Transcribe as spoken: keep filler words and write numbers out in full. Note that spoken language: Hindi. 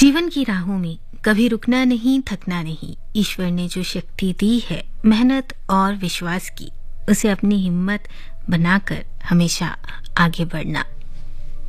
जीवन की राहों में कभी रुकना नहीं, थकना नहीं। ईश्वर ने जो शक्ति दी है मेहनत और विश्वास की, उसे अपनी हिम्मत बनाकर हमेशा आगे बढ़ना।